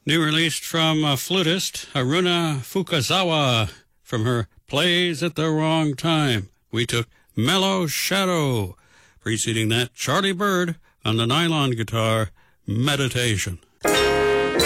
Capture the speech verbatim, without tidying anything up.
New released from uh, flutist Haruna Fukazawa from her Plays at the Wrong Time. We took Mellow Shadow. Preceding that, Charlie Bird on the nylon guitar, Meditation.